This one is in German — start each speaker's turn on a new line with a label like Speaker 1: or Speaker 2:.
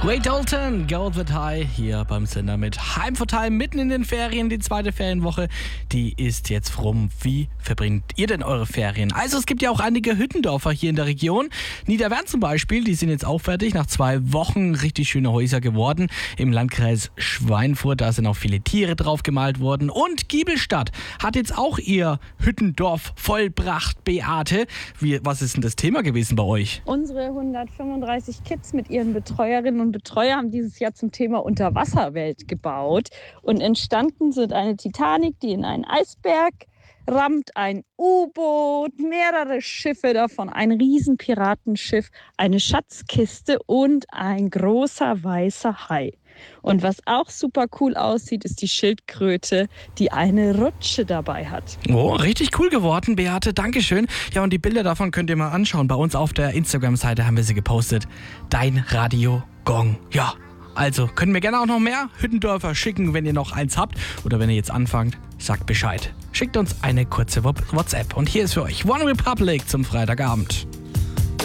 Speaker 1: Ray Dalton, Gold That High, hier beim Sender mit Heim for Time, mitten in den Ferien. Die zweite Ferienwoche, die ist jetzt rum. Wie verbringt ihr denn eure Ferien? Also es gibt ja auch einige Hüttendörfer hier in der Region. Niederwern zum Beispiel, die sind jetzt auch fertig. Nach 2 Wochen richtig schöne Häuser geworden. Im Landkreis Schweinfurt, da sind auch viele Tiere drauf gemalt worden. Und Giebelstadt hat jetzt auch ihr Hüttendorf vollbracht. Beate, was ist denn das Thema gewesen bei euch?
Speaker 2: Unsere 135 Kids mit ihren Betreuerinnen und Betreuer haben dieses Jahr zum Thema Unterwasserwelt gebaut. Und entstanden sind eine Titanic, die in einen Eisberg rammt, ein U-Boot, mehrere Schiffe davon, ein Riesenpiratenschiff, eine Schatzkiste und ein großer weißer Hai. Und was auch super cool aussieht, ist die Schildkröte, die eine Rutsche dabei hat.
Speaker 1: Oh, richtig cool geworden, Beate. Dankeschön. Ja, und die Bilder davon könnt ihr mal anschauen. Bei uns auf der Instagram-Seite haben wir sie gepostet. Dein Radio Gong. Ja, also können wir gerne auch noch mehr Hüttendörfer schicken, wenn ihr noch eins habt. Oder wenn ihr jetzt anfangt, sagt Bescheid. Schickt uns eine kurze WhatsApp. Und hier ist für euch One Republic zum Freitagabend.